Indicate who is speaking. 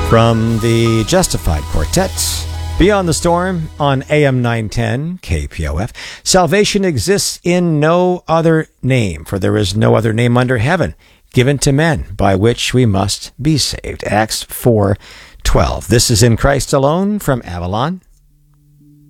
Speaker 1: From the Justified Quartet, Beyond the Storm on AM 910 KPOF. Salvation exists in no other name, for there is no other name under heaven given to men by which we must be saved. Acts 4:12. This is In Christ Alone from Avalon.